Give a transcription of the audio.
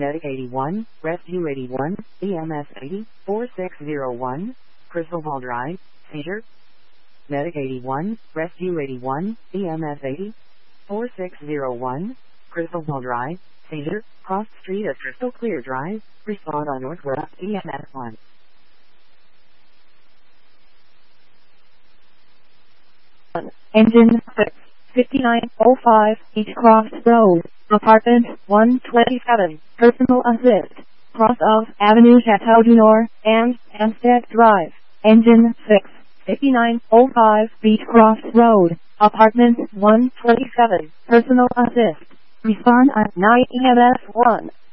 Medic 81, Rescue 81, EMS 80, 4601, Crystal Ball Drive, Cedar. Medic 81, Rescue 81, EMS 80, 4601, Crystal Ball Drive, Cedar, cross street at Crystal Clear Drive, respond on Northwest EMS 1. Engine 6, 5905, Beechcroft Road, Apartment 127, Personal Assist, cross of Avenue Chateau du Nord, and Hampstead Drive. Engine 6, 5905, Beechcroft Road, Apartment 127, Personal Assist. Respond at 9 EMS 1.